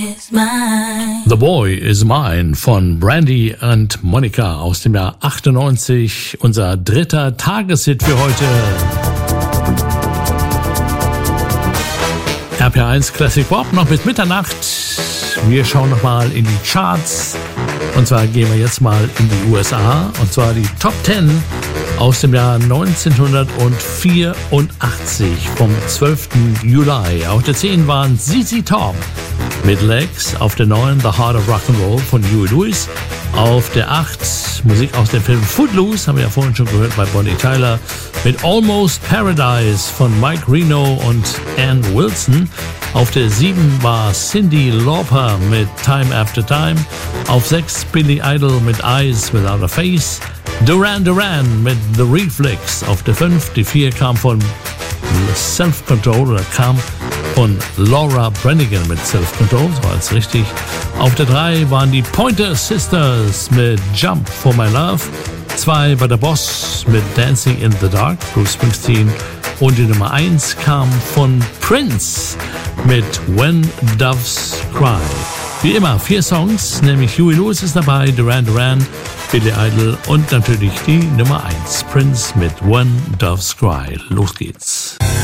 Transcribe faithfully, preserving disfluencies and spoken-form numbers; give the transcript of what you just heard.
The Boy Is Mine von Brandy und Monica aus dem Jahr achtundneunzig. Unser dritter Tageshit für heute. R P eins Classic Pop noch bis Mitternacht. Wir schauen nochmal in die Charts. Und zwar gehen wir jetzt mal in die U S A. Und zwar die Top zehn aus dem Jahr neunzehnhundertvierundachtzig vom zwölften Juli. Auf der zehn waren Z Z Top mit Legs. Auf der neun The Heart of Rock'n'Roll von Huey Lewis. Auf der acht Musik aus dem Film Footloose, haben wir ja vorhin schon gehört bei Bonnie Tyler, mit Almost Paradise von Mike Reno und Ann Wilson. Auf der sieben war Cyndi Lauper mit Time After Time. Auf sechs Billy Idol mit Eyes Without a Face. Duran Duran mit The Reflex auf der fünf. Die vier kam von Self-Control oder kam von Laura Branigan mit Self-Control, so war es richtig. Auf der drei waren die Pointer Sisters mit Jump for My Love. zwei war der Boss mit Dancing in the Dark, Bruce Springsteen. Und die Nummer eins kam von Prince mit When Doves Cry. Wie immer vier Songs, nämlich Huey Lewis ist dabei, Duran Duran, Billy Idol und natürlich die Nummer eins, Prince mit When Doves Cry. Los geht's.